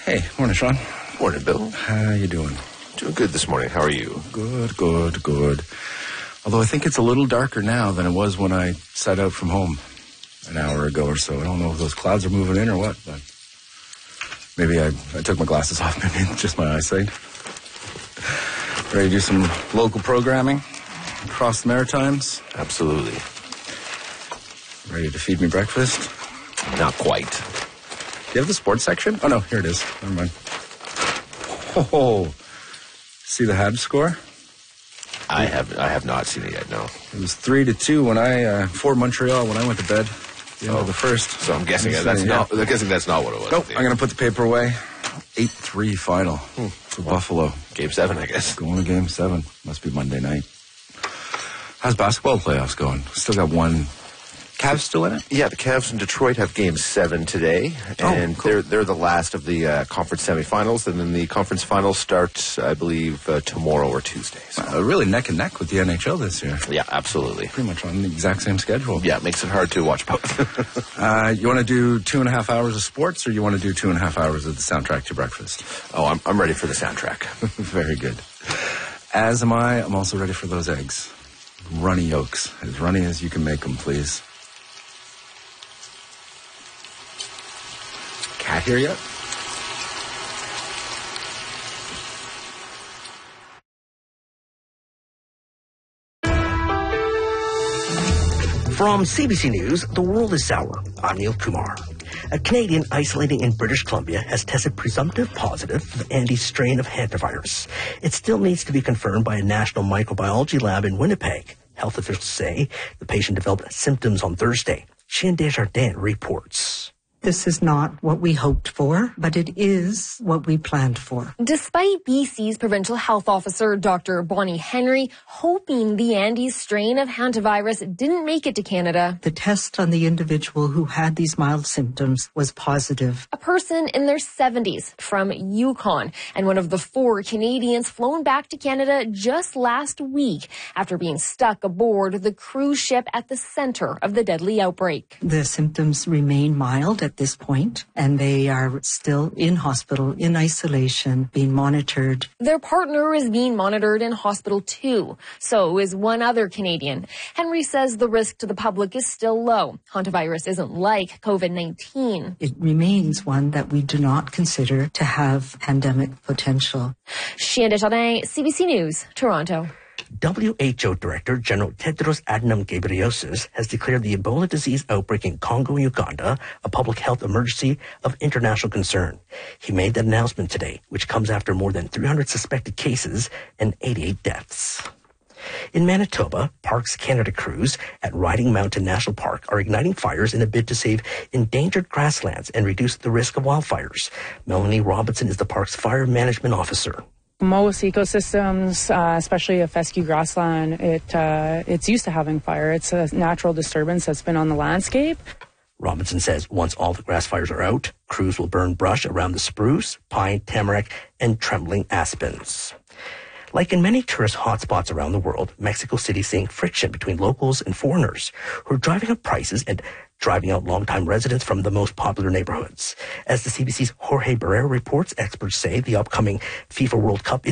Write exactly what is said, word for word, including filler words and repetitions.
Hey, morning, Sean. Morning, Bill. How you doing? Doing good this morning. How are you? Good, good, good. Although I think it's a little darker now than it was when I set out from home an hour ago or so. I don't know if those clouds are moving in or what, but maybe I, I took my glasses off. Maybe it's just my eyesight. Ready to do some local programming across the Maritimes? Absolutely. Ready to feed me breakfast? Not quite. Do you have the sports section? Oh, no, here it is. Never mind. Oh, see the Habs score? I have I have not seen it yet, no. It was three to two when I, uh, for Montreal when I went to bed. The end oh. of the first. So I'm guessing that's, that's not, I'm guessing that's not what it was. Nope, I'm going to put the paper away. eight three final hmm. for well, Buffalo. Game seven, I guess. Going to game seven. Must be Monday night. How's basketball playoffs going? Still got one. Cavs still in it? Yeah, the Cavs in Detroit have game seven today, and oh, cool. they're they're the last of the uh, conference semifinals, and then the conference finals start, I believe, uh, tomorrow or Tuesday. So. Uh, really neck and neck with the N H L this year. Yeah, absolutely. Pretty much on the exact same schedule. Yeah, it makes it hard to watch both. uh, you want to do two and a half hours of sports, or you want to do two and a half hours of the soundtrack to breakfast? Oh, I'm I'm ready for the soundtrack. Very good. As am I. I'm also ready for those eggs. Runny yolks, as runny as you can make them, please. Cat here yet? From C B C News, the world is sour. I'm Neil Kumar. A Canadian isolating in British Columbia has tested presumptive positive for the Andes strain of hantavirus. It still needs to be confirmed by a national microbiology lab in Winnipeg. Health officials say the patient developed symptoms on Thursday. Chien Desjardins reports. This is not what we hoped for, but it is what we planned for. Despite B C's provincial health officer, Doctor Bonnie Henry, hoping the Andes strain of hantavirus didn't make it to Canada. The test on the individual who had these mild symptoms was positive. A person in their seventies from Yukon, and one of the four Canadians flown back to Canada just last week after being stuck aboard the cruise ship at the center of the deadly outbreak. The symptoms remain mild at this point, and they are still in hospital, in isolation, being monitored. Their partner is being monitored in hospital too. So is one other Canadian. Henry says the risk to the public is still low. Hantavirus isn't like COVID nineteen. It remains one that we do not consider to have pandemic potential. Chien Desjardins, C B C News, Toronto. W H O Director General Tedros Adhanom Ghebreyesus has declared the Ebola disease outbreak in Congo and Uganda a public health emergency of international concern. He made that announcement today, which comes after more than three hundred suspected cases and eighty-eight deaths. In Manitoba, Parks Canada crews at Riding Mountain National Park are igniting fires in a bid to save endangered grasslands and reduce the risk of wildfires. Melanie Robinson is the park's fire management officer. Most ecosystems, uh, especially a fescue grassland, it uh, it's used to having fire. It's a natural disturbance that's been on the landscape. Robinson says once all the grass fires are out, crews will burn brush around the spruce, pine, tamarack, and trembling aspens. Like in many tourist hotspots around the world, Mexico City is seeing friction between locals and foreigners who are driving up prices and driving out longtime residents from the most popular neighborhoods. As the C B C's Jorge Barrera reports, experts say the upcoming FIFA World Cup is